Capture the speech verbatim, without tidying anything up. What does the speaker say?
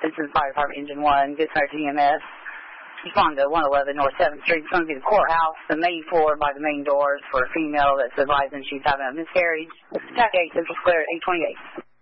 This is Fire Department Engine one, dispatch E M S. Respond to one eleven North seventh Street. It's going to be the courthouse, the main floor by the main doors for a female that's advising she's having a miscarriage. Attack eight, Central Square, eight twenty-eight.